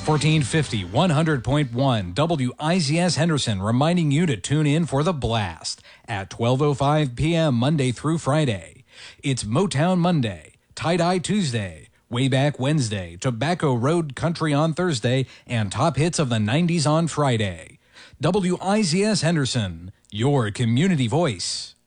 1450, 100.1 WIZS Henderson, reminding you to tune in for The Blast at 12:05 p.m. Monday through Friday. It's Motown Monday, Tie-Dye Tuesday, Way Back Wednesday, Tobacco Road Country on Thursday, and Top Hits of the 90s on Friday. WIZS Henderson, your community voice.